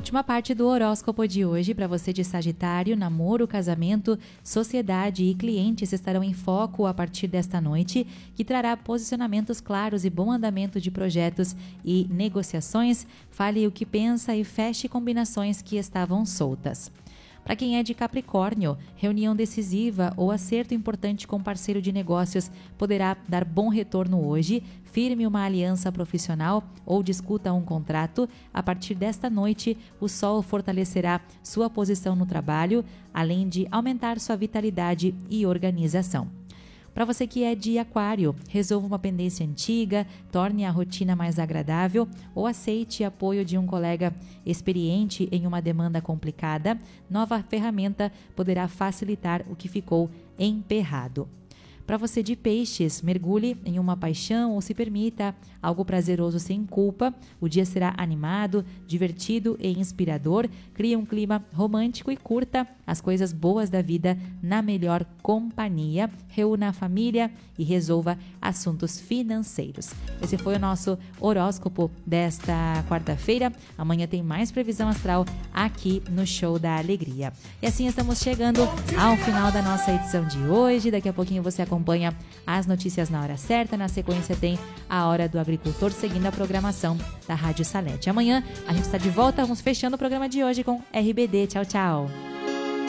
última parte do horóscopo de hoje para você de Sagitário. Namoro, casamento, sociedade e clientes estarão em foco a partir desta noite, que trará posicionamentos claros e bom andamento de projetos e negociações. Fale o que pensa e feche combinações que estavam soltas. Para quem é de Capricórnio, reunião decisiva ou acerto importante com parceiro de negócios poderá dar bom retorno hoje. Firme uma aliança profissional ou discuta um contrato. A partir desta noite, o Sol fortalecerá sua posição no trabalho, além de aumentar sua vitalidade e organização. Para você que é de Aquário, resolva uma pendência antiga, torne a rotina mais agradável ou aceite apoio de um colega experiente em uma demanda complicada. Nova ferramenta poderá facilitar o que ficou emperrado. Para você de Peixes, mergulhe em uma paixão ou se permita algo prazeroso sem culpa. O dia será animado, divertido e inspirador. Crie um clima romântico e curta as coisas boas da vida na melhor companhia. Reúna a família e resolva assuntos financeiros. Esse foi o nosso horóscopo desta quarta-feira. Amanhã tem mais previsão astral aqui no Show da Alegria. E assim estamos chegando ao final da nossa edição de hoje. Daqui a pouquinho você acompanha as notícias na hora certa. Na sequência tem a Hora do Agricultor, seguindo a programação da Rádio Salete. Amanhã a gente está de volta. Vamos fechando o programa de hoje com RBD. Tchau, tchau.